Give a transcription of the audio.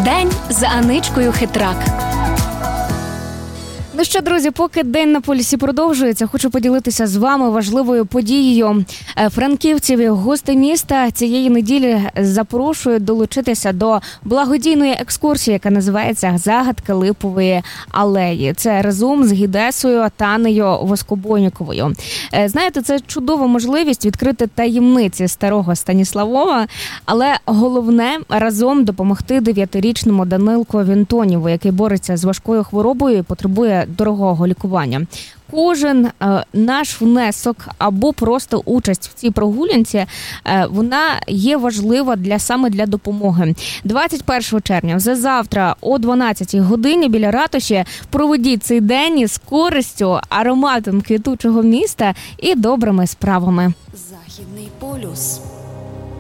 День за Аничкою Хитрак. Ну що, друзі, поки День на полюсі продовжується, хочу поділитися з вами важливою подією. Франківців і гості міста цієї неділі запрошують долучитися до благодійної екскурсії, яка називається «Загадки Липової алеї». Це разом з гідесою Танею Воскобойниковою. Знаєте, це чудова можливість відкрити таємниці старого Станіславова, але головне – разом допомогти 9-річному Данилку Вінтонєву, який бореться з важкою хворобою і потребує дорогого лікування. Кожен наш внесок або просто участь в цій прогулянці, вона є важлива саме для допомоги. 21 червня, вже завтра о 12 годині біля ратуші проведіть цей день із користю, ароматом квітучого міста і добрими справами. Західний полюс.